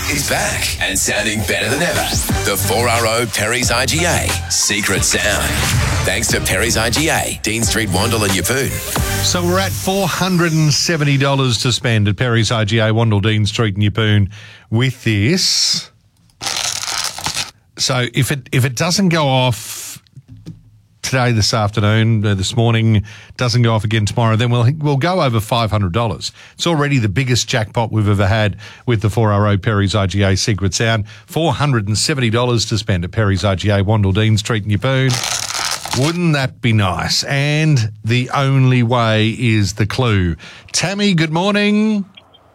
is back and sounding better than ever. The 4RO Perry's IGA Secret Sound. Thanks to Perry's IGA, Dean Street, Wandle and Yeppoon. So we're at $470 to spend at Perry's IGA, Wandle, Dean Street and Yeppoon with this. So if it doesn't go off today, this afternoon, this morning, doesn't go off again tomorrow, then we'll go over $500. It's already the biggest jackpot we've ever had with the 4RO Perry's IGA Secret Sound. $470 to spend at Perry's IGA, Wandle, Dean Street and Yeppoon. Wouldn't that be nice? And the only way is the clue. Tammy, good morning.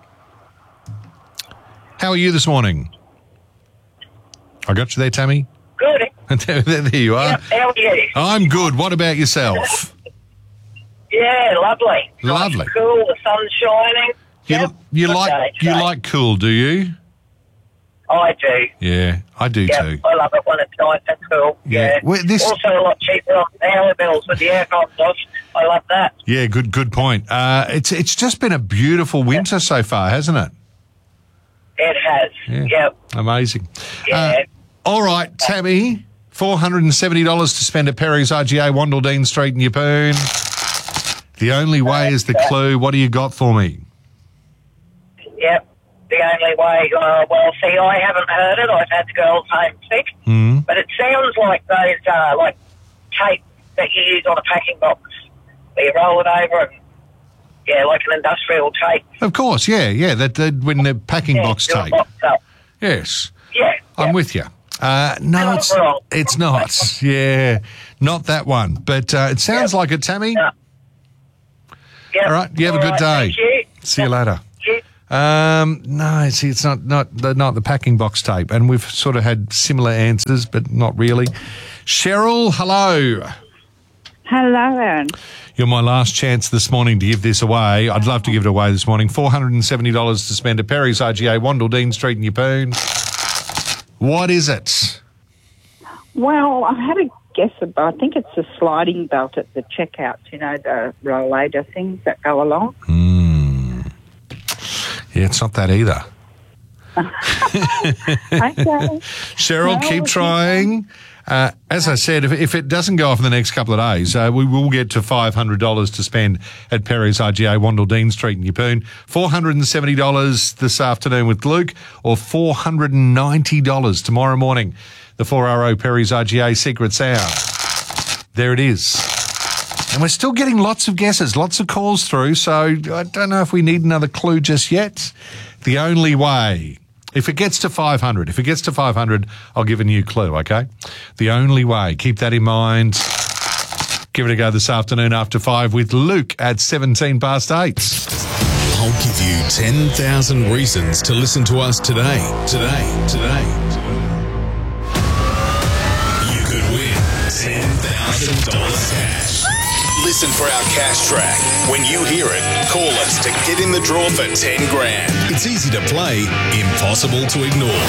How are you this morning? I got you there, Tammy? Good. There you are. Yep, how are you? I'm good. What about yourself? Yeah, lovely. Lovely. Nice, cool, the sun's shining. You like cool, do you? I do. Yeah, I do too. I love it when it's nice and cool. Yeah. Well, also a lot cheaper on power bills with the aircon off. I love that. Yeah, good point. It's just been a beautiful winter so far, hasn't it? It has. Yeah. Yep. Amazing. Yeah. All right, Tammy, $470 to spend at Perry's IGA, Wandle, Dean Street and Yeppoon. The only way is the clue. What do you got for me? Yep. The only way, well, see, I haven't heard it. I've had the girls home sick. But it sounds like those, like tape that you use on a packing box. Where you roll it over and, yeah, like an industrial tape. Of course, yeah. That when the packing box tape. Box up. Yes. Yeah. I'm with you. No, it's not. Yeah, not that one. But it sounds like it, Tammy. Yep. All right, you have a good day. Thank you. See you later. Yeah. No, see, it's not the packing box tape, and we've sort of had similar answers, but not really. Cheryl, hello. Hello, Aaron. You're my last chance this morning to give this away. I'd love to give it away this morning. $470 to spend at Perry's IGA, Wandle, Dean Street and Yeppoon. What is it? Well, I had a guess about, I think it's the sliding belt at the checkouts, you know, the rollator things that go along. Yeah, it's not that either. Okay. Cheryl, keep trying. As I said, if it doesn't go off in the next couple of days, we will get to $500 to spend at Perry's IGA, Wandle, Dean Street and Yeppoon. $470 this afternoon with Luke, or $490 tomorrow morning. The 4RO Perry's IGA Secret Sound. There it is. And we're still getting lots of guesses, lots of calls through, so I don't know if we need another clue just yet. The only way, if it gets to 500, I'll give a new clue, okay? The only way, keep that in mind. Give it a go this afternoon after 5 with Luke at 8:17. I'll give you 10,000 reasons to listen to us today. You could win $10,000 cash. Listen for our cash track. When you hear it, call us to get in the draw for 10 grand. It's easy to play, impossible to ignore.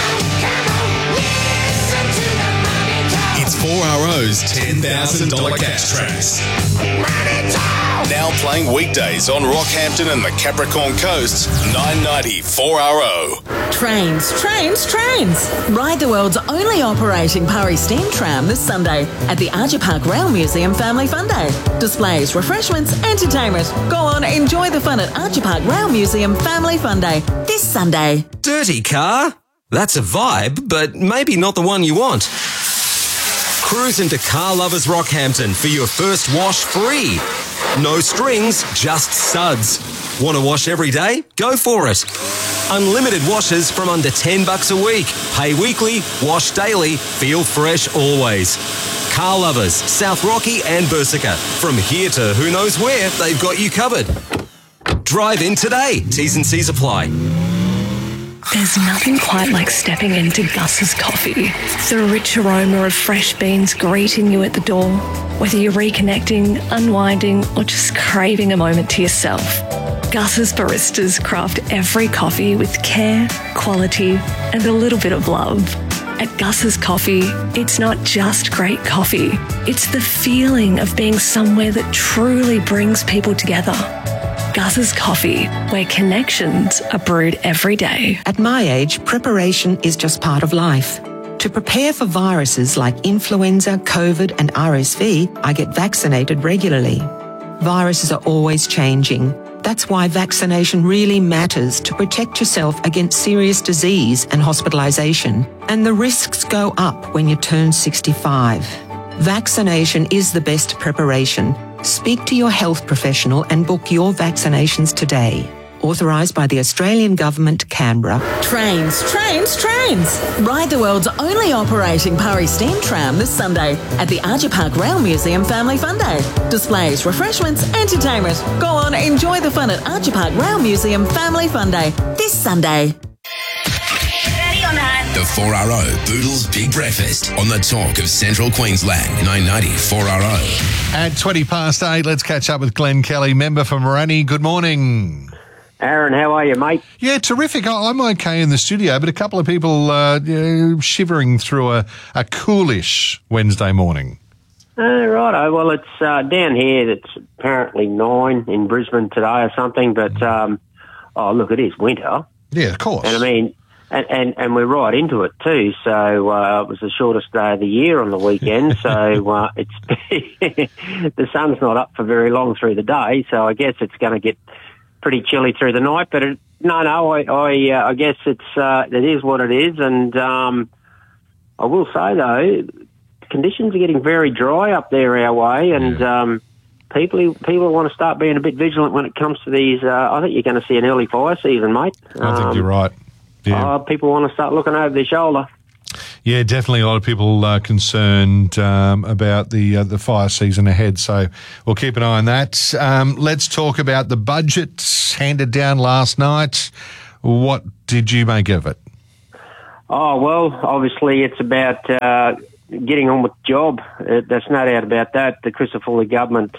It's 4RO's $10,000 cash tracks. Now playing weekdays on Rockhampton and the Capricorn Coast, 990 4RO. Trains. Ride the world's only operating Pari steam tram this Sunday at the Archer Park Rail Museum Family Fun Day. Displays, refreshments, entertainment. Go on, enjoy the fun at Archer Park Rail Museum Family Fun Day this Sunday. Dirty car? That's a vibe, but maybe not the one you want. Cruise into Car Lovers Rockhampton for your first wash free. No strings, just suds. Want to wash every day? Go for it. Unlimited washes from under $10 a week. Pay weekly, wash daily, feel fresh always. Car Lovers, South Rocky and Bersica. From here to who knows where, they've got you covered. Drive in today. T's and C's apply. There's nothing quite like stepping into Gus's Coffee. The rich aroma of fresh beans greeting you at the door. Whether you're reconnecting, unwinding, or just craving a moment to yourself, Gus's baristas craft every coffee with care, quality, and a little bit of love. At Gus's Coffee, it's not just great coffee. It's the feeling of being somewhere that truly brings people together. Gus's Coffee, where connections are brewed every day. At my age, preparation is just part of life. To prepare for viruses like influenza, COVID and RSV, I get vaccinated regularly. Viruses are always changing. That's why vaccination really matters to protect yourself against serious disease and hospitalisation. And the risks go up when you turn 65. Vaccination is the best preparation. Speak to your health professional and book your vaccinations today. Authorised by the Australian Government, Canberra. Trains, trains, trains. Ride the world's only operating Purry Steam Tram this Sunday at the Archer Park Rail Museum Family Fun Day. Displays, refreshments, entertainment. Go on, enjoy the fun at Archer Park Rail Museum Family Fun Day this Sunday. The 4RO Boodles Big Breakfast on the talk of Central Queensland, 990 4RO. At 8:20, let's catch up with Glenn Kelly, member for Moranni. Good morning. Aaron, how are you, mate? Yeah, terrific. I'm okay in the studio, but a couple of people shivering through a coolish Wednesday morning. Righto. Well, it's down here. It's apparently 9 in Brisbane today or something, but, look, it is winter. Yeah, of course. And I mean, and we're right into it too. So it was the shortest day of the year on the weekend. So it's the sun's not up for very long through the day. So I guess it's going to get pretty chilly through the night. But I guess it is what it is. And I will say though, conditions are getting very dry up there our way, and people want to start being a bit vigilant when it comes to these. I think you're going to see an early fire season, mate. I think you're right. Yeah. People want to start looking over their shoulder. Yeah, definitely. A lot of people are concerned about the fire season ahead, so we'll keep an eye on that. Let's talk about the budget handed down last night. What did you make of it? Oh, well, obviously it's about getting on with the job. There's no doubt about that. The Christopher Foley government,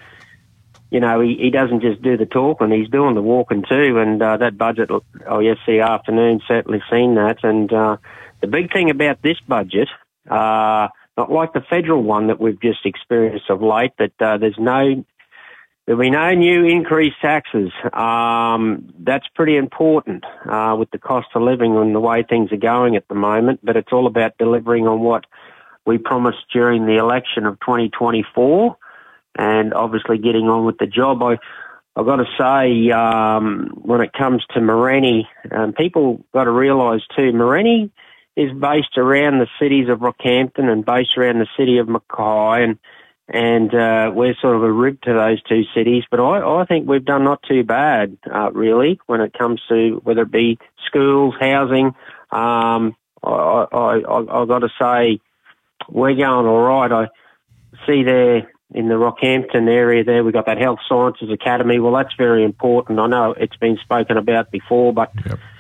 he doesn't just do the talking, he's doing the walking too, and that budget, yesterday afternoon, certainly seen that. And the big thing about this budget, not like the federal one that we've just experienced of late, that there'll be no new increased taxes. That's pretty important with the cost of living and the way things are going at the moment, but it's all about delivering on what we promised during the election of 2024. And obviously getting on with the job. I've got to say, when it comes to Moranni, people got to realise too, Moranni is based around the cities of Rockhampton and based around the city of Mackay, and we're sort of a rib to those two cities. But I think we've done not too bad, really, when it comes to whether it be schools, housing. I've got to say, we're going all right. I see there in the Rockhampton area there, we've got that Health Sciences Academy. Well, that's very important. I know it's been spoken about before, but,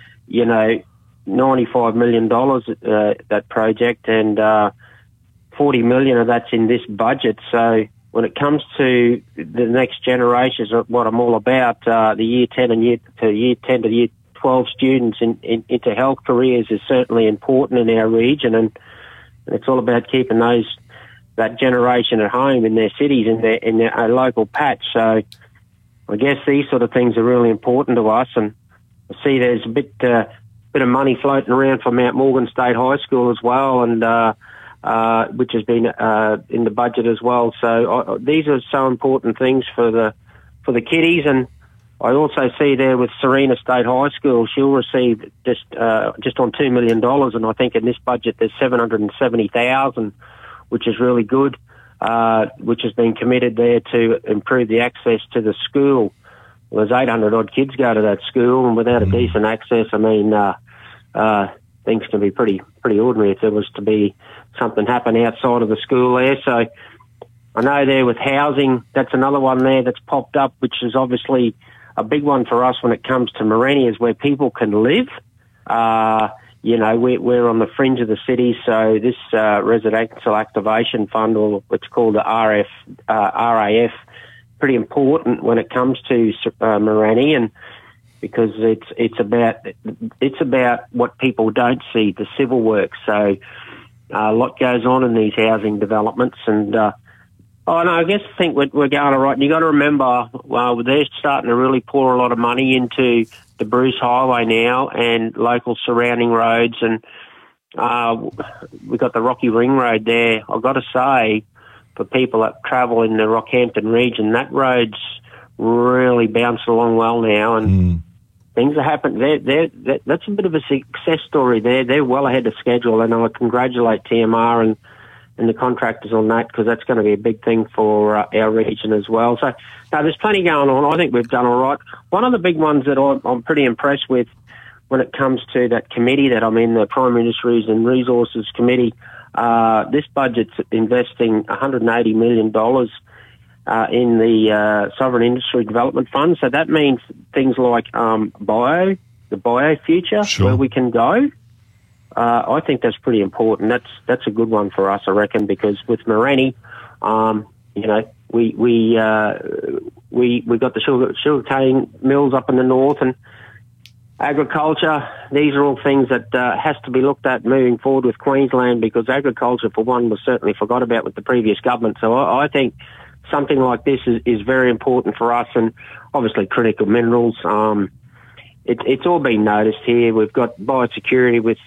$95 million, that project, and $40 million of that's in this budget. So when it comes to the next generations, what I'm all about, the year 10 to year 12 students into health careers is certainly important in our region, and it's all about keeping that generation at home in their cities, in their local patch. So I guess these sort of things are really important to us, and I see there's a bit of money floating around from Mount Morgan State High School as well, and which has been in the budget as well. So these are so important things for the kiddies. And I also see there with Serena State High School, she'll receive just on $2 million, and I think in this budget there's $770,000. Which is really good, which has been committed there to improve the access to the school. Well, there's 800 odd kids go to that school, and without a decent access, I mean, things can be pretty ordinary if there was to be something happen outside of the school there. So I know there with housing, that's another one there that's popped up, which is obviously a big one for us when it comes to Moranni, is where people can live. We're on the fringe of the city, so this Residential Activation Fund, or what's called the RAF, pretty important when it comes to Moranni, and because it's about what people don't see, the civil work. So a lot goes on in these housing developments, and Oh, no, I think we're going all right. And you got to remember, they're starting to really pour a lot of money into the Bruce Highway now and local surrounding roads. And we've got the Rocky Ring Road there. I've got to say, for people that travel in the Rockhampton region, that road's really bounced along well now. And things are happening. That's a bit of a success story there. They're well ahead of schedule, and I congratulate TMR and the contractors on that, because that's going to be a big thing for our region as well. So, no, there's plenty going on. I think we've done all right. One of the big ones that I'm pretty impressed with when it comes to that committee that I'm in, the Primary Industries and Resources Committee, this budget's investing $180 million in the Sovereign Industry Development Fund. So that means things like the bio future, where we can go. I think that's pretty important. That's a good one for us, I reckon, because with Morenni, we got the sugarcane mills up in the north, and agriculture. These are all things that has to be looked at moving forward with Queensland, because agriculture, for one, was certainly forgot about with the previous government. So I think something like this is very important for us, and obviously critical minerals. It's all been noticed here. We've got biosecurity with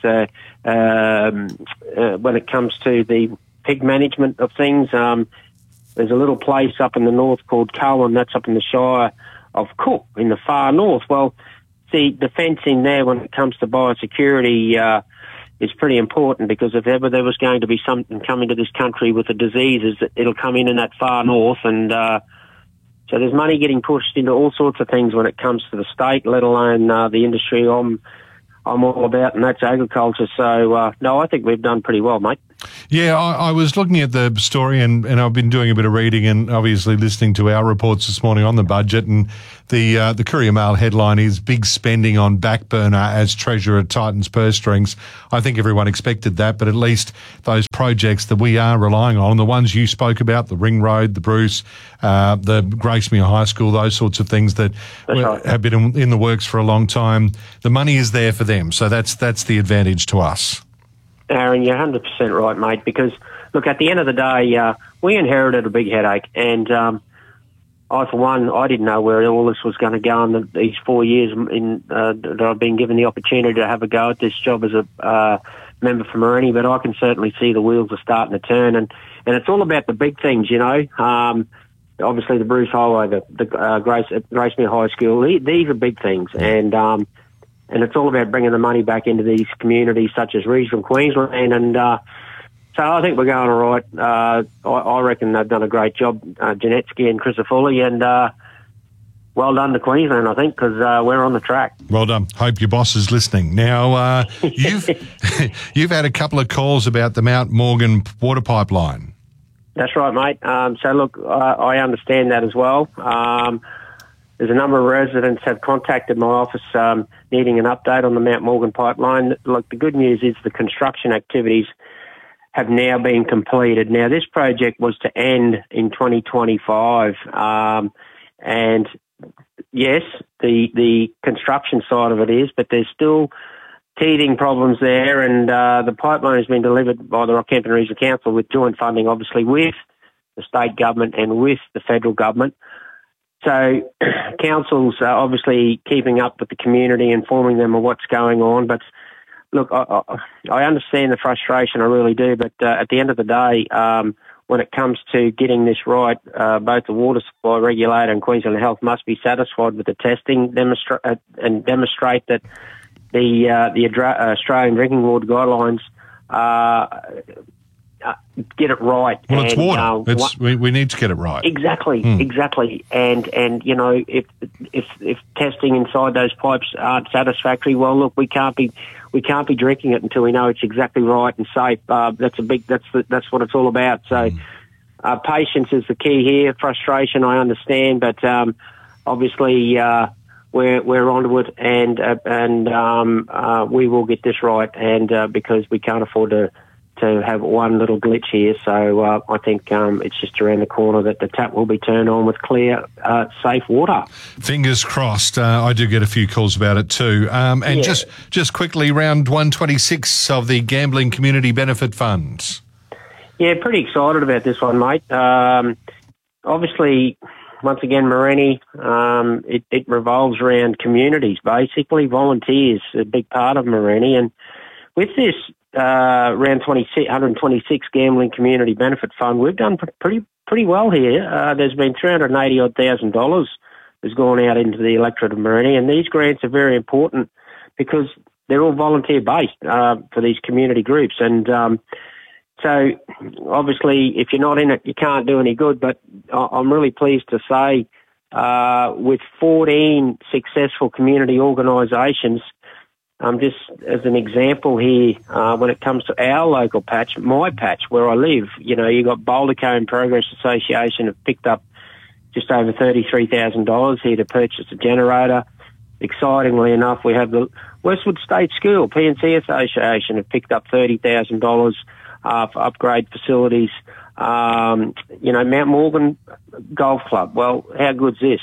when it comes to the pig management of things. There's a little place up in the north called Cowan, that's up in the Shire of Cook in the far north. Well, the fencing there when it comes to biosecurity is pretty important, because if ever there was going to be something coming to this country with a disease, it'll come in that far north, and so there's money getting pushed into all sorts of things when it comes to the state, let alone the industry I'm all about, and that's agriculture. So, no, I think we've done pretty well, mate. Yeah, I was looking at the story, and I've been doing a bit of reading and obviously listening to our reports this morning on the budget, and the Courier Mail headline is "Big Spending on Backburner as Treasurer Tightens Purse Strings." I think everyone expected that, but at least those projects that we are relying on, the ones you spoke about, the Ring Road, the Bruce, the Gracemere High School, those sorts of things that have been in the works for a long time, the money is there for them. So that's the advantage to us. Aaron, you're 100% right, mate, because, look, at the end of the day, we inherited a big headache, and I, for one, I didn't know where all this was going to go in these 4 years that I've been given the opportunity to have a go at this job as a member for Morenni, but I can certainly see the wheels are starting to turn, and it's all about the big things, you know. Obviously, the Bruce Highway, the Gracemere High School, these are big things, and it's all about bringing the money back into these communities such as regional Queensland. And so I think we're going all right. I reckon they've done a great job, Janetsky and Crisafulli, and well done to Queensland, I think, because we're on the track. Well done. Hope your boss is listening. Now, you've had a couple of calls about the Mount Morgan water pipeline. That's right, mate. So, look, I understand that as well. There's a number of residents have contacted my office needing an update on the Mount Morgan pipeline. Look, the good news is the construction activities have now been completed. Now, this project was to end in 2025, and yes, the construction side of it is, but there's still teething problems there, and the pipeline has been delivered by the Rockhampton Regional Council with joint funding, obviously, with the state government and with the federal government. So councils are obviously keeping up with the community, informing them of what's going on. But look, I understand the frustration, I really do. But at the end of the day, when it comes to getting this right, both the Water Supply Regulator and Queensland Health must be satisfied with the testing and demonstrate that the Australian Drinking Water Guidelines get it right. Well, it's water. We need to get it right. Exactly. And you know, if testing inside those pipes aren't satisfactory, well, look, we can't be drinking it until we know it's exactly right and safe. That's what it's all about. So, patience is the key here. Frustration, I understand, but obviously we're onto it, and we will get this right. And because we can't afford to have one little glitch here. So I think it's just around the corner that the tap will be turned on with clear, safe water. Fingers crossed. I do get a few calls about it too. Just quickly, round 126 of the Gambling Community Benefit Funds. Yeah, pretty excited about this one, mate. Obviously, once again, Morenni, it revolves around communities, basically. Volunteers are a big part of Morenni. And with this around 126 Gambling Community Benefit Fund, we've done pretty well here. There's been $380,000 has gone out into the electorate of Morenni, and these grants are very important because they're all volunteer-based for these community groups. And so, obviously, if you're not in it, you can't do any good. But I'm really pleased to say with 14 successful community organisations, just as an example here, when it comes to our local patch, my patch where I live, you got Boulder Cone Progress Association have picked up just over $33,000 here to purchase a generator. Excitingly enough, we have the Westwood State School, P&C Association, have picked up $30,000 for upgrade facilities. Mount Morgan Golf Club, well, how good's this?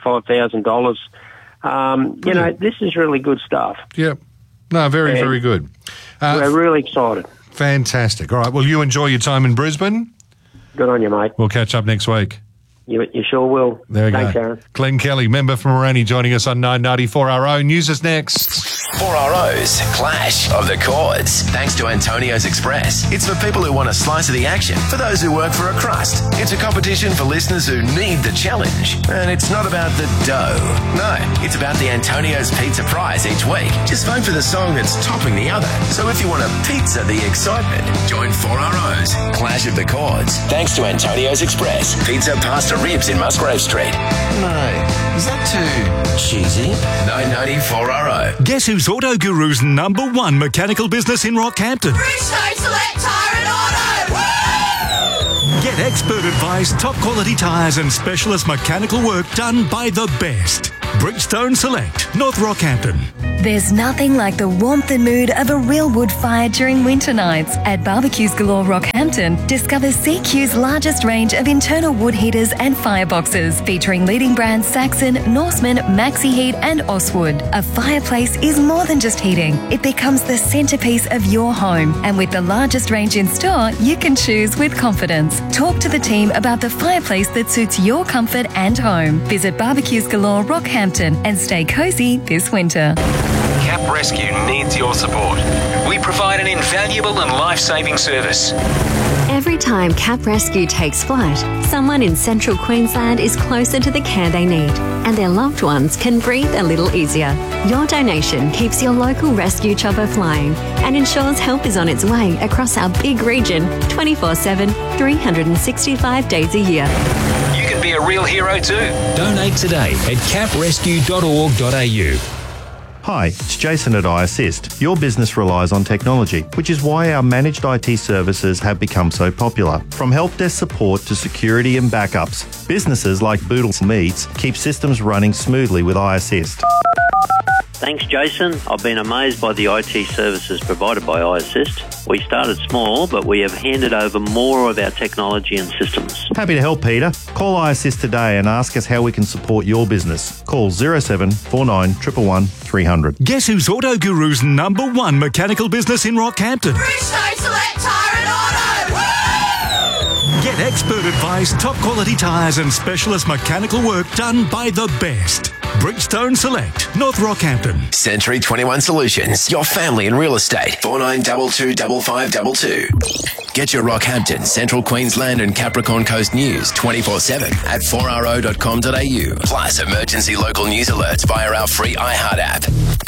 $25,000. This is really good stuff. Yep. No, very good. We're really excited. Fantastic. All right, well, you enjoy your time in Brisbane. Good on you, mate. We'll catch up next week. You sure will. There we Thanks, go. Aaron. Glenn Kelly, member from Morenni, joining us on 990 4RO. News is next. 4RO's Clash of the Chords, thanks to Antonio's Express. It's for people who want a slice of the action, for those who work for a crust. It's a competition for listeners who need the challenge. And it's not about the dough. No, it's about the Antonio's Pizza prize each week. Just vote for the song that's topping the other. So if you want a pizza the excitement, join 4RO's Clash of the Chords, thanks to Antonio's Express. Pizza, pasta, ribs in Musgrave Street. No, is that too cheesy? 990 4RO. Guess who's Auto Guru's #1 mechanical business in Rockhampton? Bridgestone Select Tyre and Auto! Woo! Get expert advice, top quality tyres and specialist mechanical work done by the best. Bridgestone Select, North Rockhampton. There's nothing like the warmth and mood of a real wood fire during winter nights. At Barbecues Galore Rockhampton, discover CQ's largest range of internal wood heaters and fireboxes, featuring leading brands Saxon, Norseman, Maxi Heat and Oswood. A fireplace is more than just heating. It becomes the centrepiece of your home. And with the largest range in store, you can choose with confidence. Talk to the team about the fireplace that suits your comfort and home. Visit Barbecues Galore Rockhampton and stay cosy this winter. Cap Rescue needs your support. We provide an invaluable and life-saving service. Every time Cap Rescue takes flight, someone in central Queensland is closer to the care they need, and their loved ones can breathe a little easier. Your donation keeps your local rescue chopper flying and ensures help is on its way across our big region 24/7, 365 days a year. You can be a real hero too. Donate today at caprescue.org.au. Hi, it's Jason at iAssist. Your business relies on technology, which is why our managed IT services have become so popular. From help desk support to security and backups, businesses like Boodle Meats keep systems running smoothly with iAssist. Thanks, Jason. I've been amazed by the IT services provided by iAssist. We started small, but we have handed over more of our technology and systems. Happy to help, Peter. Call iAssist today and ask us how we can support your business. Call 0749 111 300. Guess who's Auto Guru's #1 mechanical business in Rockhampton? Bridgestone Select Tyre and Auto! Woo! Get expert advice, top quality tyres and specialist mechanical work done by the best. Bridgestone Select, North Rockhampton. Century 21 Solutions, your family in real estate. 4922 5522. Get your Rockhampton, Central Queensland and Capricorn Coast news 24/7 at 4ro.com.au. Plus emergency local news alerts via our free iHeart app.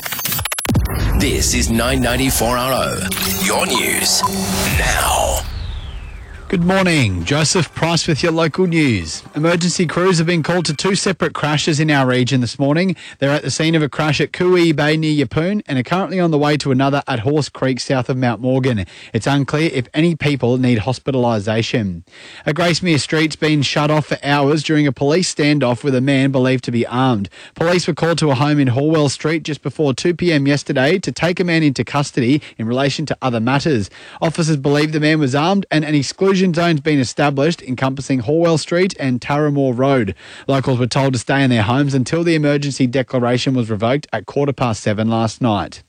This is 990 4RO. Your news now. Good morning. Joseph Price with your local news. Emergency crews have been called to two separate crashes in our region this morning. They're at the scene of a crash at Cooee Bay near Yeppoon and are currently on the way to another at Horse Creek south of Mount Morgan. It's unclear if any people need hospitalisation. A Gracemere street's been shut off for hours during a police standoff with a man believed to be armed. Police were called to a home in Horwell Street just before 2 p.m. yesterday to take a man into custody in relation to other matters. Officers believe the man was armed and an exclusion zone's been established encompassing Horwell Street and Taramore Road. Locals were told to stay in their homes until the emergency declaration was revoked at 7:15 last night.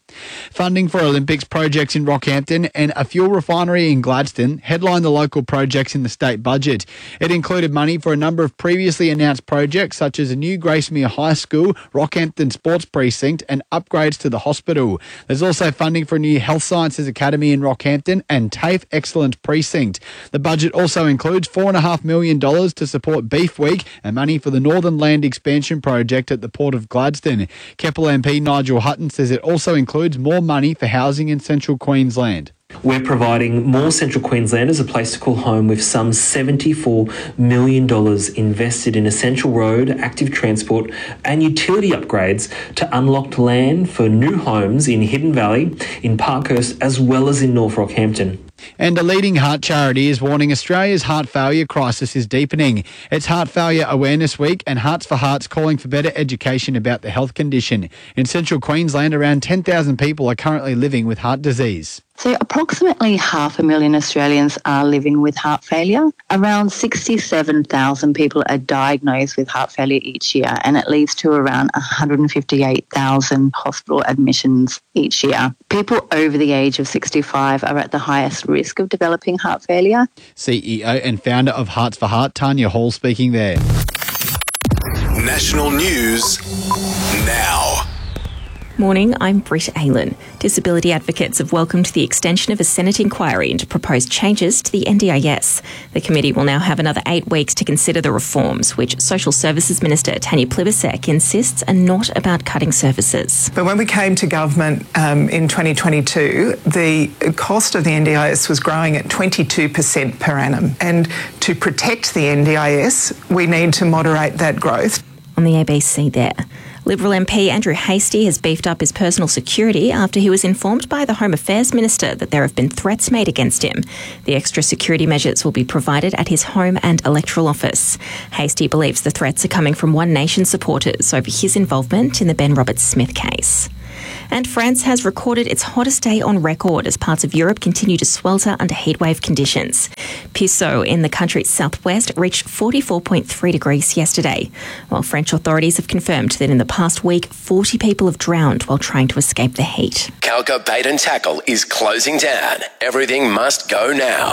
Funding for Olympics projects in Rockhampton and a fuel refinery in Gladstone headlined the local projects in the state budget. It included money for a number of previously announced projects such as a new Gracemere High School, Rockhampton Sports Precinct and upgrades to the hospital. There's also funding for a new Health Sciences Academy in Rockhampton and TAFE Excellence Precinct. The budget also includes $4.5 million to support Beef Week and money for the Northern Land Expansion Project at the Port of Gladstone. Keppel MP Nigel Hutton says it also includes more money for housing in central Queensland. We're providing more Central Queenslanders a place to call home with some $74 million invested in essential road, active transport and utility upgrades to unlocked land for new homes in Hidden Valley, in Parkhurst as well as in North Rockhampton. And a leading heart charity is warning Australia's heart failure crisis is deepening. It's Heart Failure Awareness Week and Hearts for Hearts calling for better education about the health condition. In central Queensland, around 10,000 people are currently living with heart disease. So approximately 500,000 Australians are living with heart failure. Around 67,000 people are diagnosed with heart failure each year, and it leads to around 158,000 hospital admissions each year. People over the age of 65 are at the highest risk of developing heart failure. CEO and founder of Hearts for Heart, Tanya Hall, speaking there. National news now. Morning, I'm Britt Aylan. Disability advocates have welcomed the extension of a Senate inquiry into proposed changes to the NDIS. The committee will now have another 8 weeks to consider the reforms, which Social Services Minister Tanya Plibersek insists are not about cutting services. But when we came to government in 2022, the cost of the NDIS was growing at 22% per annum. And to protect the NDIS, we need to moderate that growth. On the ABC there. Liberal MP Andrew Hastie has beefed up his personal security after he was informed by the Home Affairs Minister that there have been threats made against him. The extra security measures will be provided at his home and electoral office. Hastie believes the threats are coming from One Nation supporters over his involvement in the Ben Roberts-Smith case. And France has recorded its hottest day on record as parts of Europe continue to swelter under heatwave conditions. Pissau in the country's southwest reached 44.3 degrees yesterday, while French authorities have confirmed that in the past week, 40 people have drowned while trying to escape the heat. Calca Bait and Tackle is closing down. Everything must go now.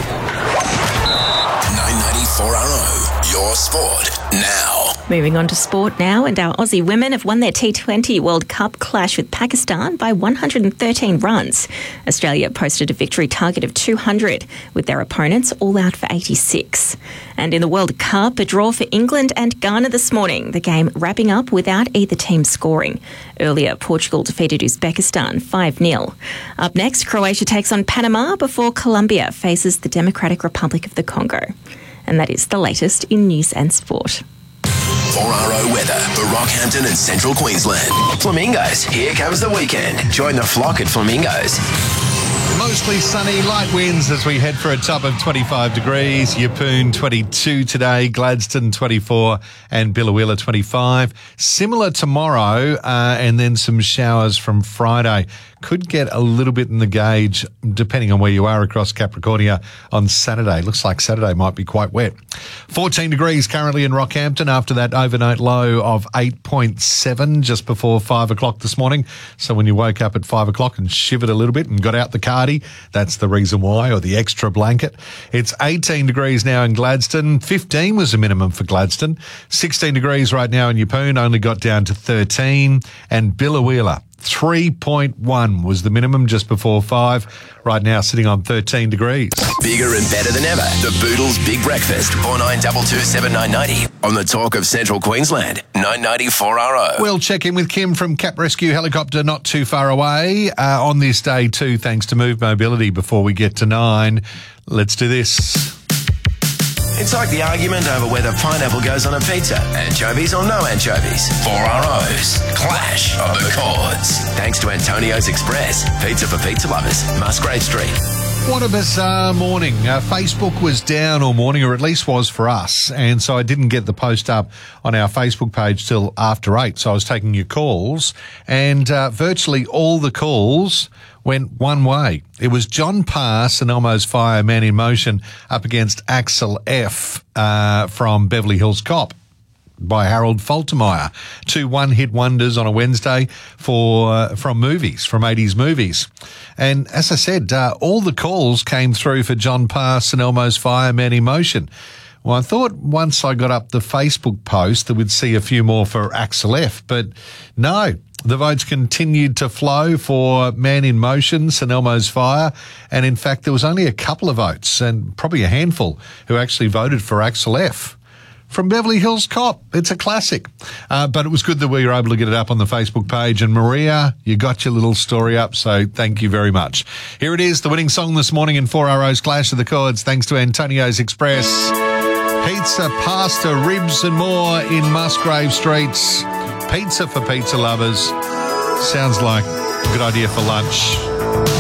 994RO, your sport now. Moving on to sport now, and our Aussie women have won their T20 World Cup clash with Pakistan by 113 runs. Australia posted a victory target of 200, with their opponents all out for 86. And in the World Cup, a draw for England and Ghana this morning, the game wrapping up without either team scoring. Earlier, Portugal defeated Uzbekistan 5-0. Up next, Croatia takes on Panama before Colombia faces the Democratic Republic of the Congo. And that is the latest in news and sport. 4RO weather for Rockhampton and Central Queensland. Flamingos, here comes the weekend. Join the flock at Flamingos. Mostly sunny, light winds as we head for a top of 25 degrees. Yeppoon 22 today, Gladstone 24 and Billawheeler 25. Similar tomorrow and then some showers from Friday. Could get a little bit in the gauge depending on where you are across Capricornia on Saturday. Looks like Saturday might be quite wet. 14 degrees currently in Rockhampton after that overnight low of 8.7 just before 5 o'clock this morning. So when you woke up at 5 o'clock and shivered a little bit and got out the cardi, that's the reason why, or the extra blanket. It's 18 degrees now in Gladstone. 15 was the minimum for Gladstone. 16 degrees right now in Yeppoon, only got down to 13. And Billawheeler, 3.1 was the minimum just before 5. Right now sitting on 13 degrees. Bigger and better than ever. The Boodles Big Breakfast. 4922 7990. On the talk of Central Queensland. 994RO. We'll check in with Kim from Cap Rescue Helicopter not too far away on this day too, thanks to Move Mobility before we get to 9. Let's do this. It's like the argument over whether pineapple goes on a pizza. Anchovies or no anchovies. 4RO's Clash of the Chords. Thanks to Antonio's Express. Pizza for pizza lovers. Musgrave Street. What a bizarre morning. Facebook was down all morning, or at least was for us, and so I didn't get the post up on our Facebook page till after 8, so I was taking your calls, and virtually all the calls went one way. It was John Pass and Elmo's Fire, Man in Motion, up against Axel F. From Beverly Hills Cop. by Harold Faltermeyer. 2 one-hit wonders on a Wednesday from 80s movies. And as I said, all the calls came through for John Parr, St Elmo's Fire, Man in Motion. Well, I thought once I got up the Facebook post that we'd see a few more for Axel F, but no. The votes continued to flow for Man in Motion, St Elmo's Fire, and in fact there was only a couple of votes, and probably a handful, who actually voted for Axel F. From Beverly Hills Cop. It's a classic. But it was good that we were able to get it up on the Facebook page. And Maria, you got your little story up, so thank you very much. Here it is, the winning song this morning in 4RO's Clash of the Chords, thanks to Antonio's Express. Pizza, pasta, ribs and more in Musgrave Streets. Pizza for pizza lovers. Sounds like a good idea for lunch.